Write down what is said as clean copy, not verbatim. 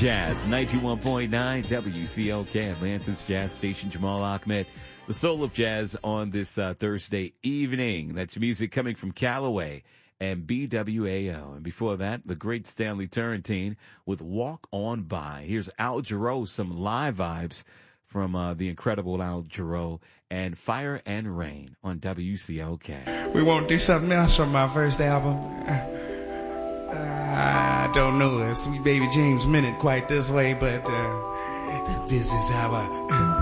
Jazz, 91.9 WCLK, Atlanta's Jazz Station. Jamal Ahmed, the soul of jazz on this Thursday evening. That's music coming from Callaway and BWAO. And before that, the great Stanley Turrentine with Walk On By. Here's Al Jarreau, some live vibes from the incredible Al Jarreau, and Fire and Rain on WCLK. We won't do something else from my first album. I don't know if Sweet Baby James meant it quite this way, but this is how I...